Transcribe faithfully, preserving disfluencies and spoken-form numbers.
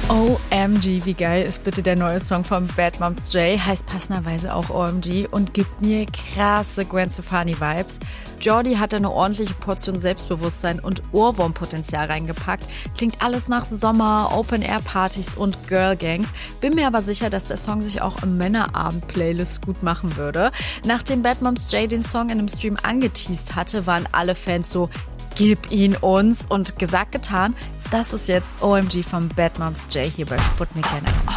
O M G, wie geil ist bitte der neue Song von Bad Moms J, heißt passenderweise auch O M G und gibt mir krasse Gwen Stefani-Vibes. Jordi hat eine ordentliche Portion Selbstbewusstsein und Ohrwurmpotenzial reingepackt. Klingt alles nach Sommer, Open-Air-Partys und Girl-Gangs. Bin mir aber sicher, dass der Song sich auch im Männerabend-Playlist gut machen würde. Nachdem Bad Moms J den Song in einem Stream angeteased hatte, waren alle Fans so, gib ihn uns. Und gesagt, getan, das ist jetzt O M G von Bad Moms J hier bei Sputnik N R.